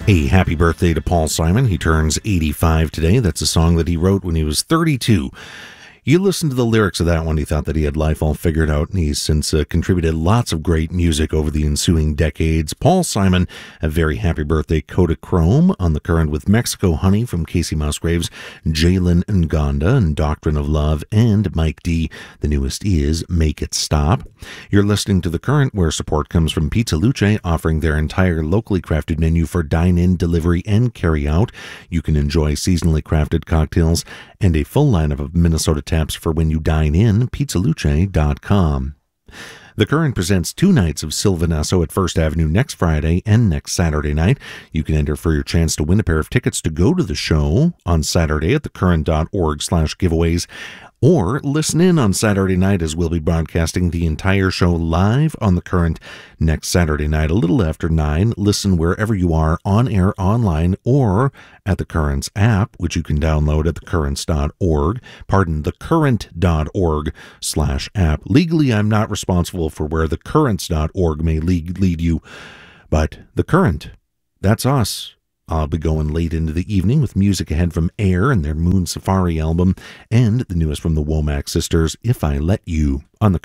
A happy birthday to Paul Simon. He turns 85 today. That's a song that he wrote when he was 32. You listen to the lyrics of that one, he thought that he had life all figured out, and he's since contributed lots of great music over the ensuing decades. Paul Simon, a very happy birthday. Kodachrome on the current with Mexico Honey from Casey Musgraves, Jalen Ngonda and Doctrine of Love, and Mike D. The newest is Make It Stop. You're listening to The Current, where support comes from Pizza Luce, offering their entire locally crafted menu for dine-in, delivery, and carry-out. You can enjoy seasonally crafted cocktails and a full lineup of Minnesota taps for when you dine in. pizzaluce.com. The Current presents 2 nights of Sylvanesso at First Avenue next Friday and next Saturday night. You can enter for your chance to win a pair of tickets to go to the show on Saturday at thecurrent.org/giveaways, or listen in on Saturday night as we'll be broadcasting the entire show live on The Current next Saturday night, a little after 9. Listen wherever you are, on air, online, or at The Current's app, which you can download at thecurrents.org. Pardon, thecurrent.org/app. Legally, I'm not responsible for where thecurrents.org may lead you, but The Current, that's us. I'll be going late into the evening with music ahead from Air and their Moon Safari album, and the newest from the Womack Sisters, If I Let You, on The Current.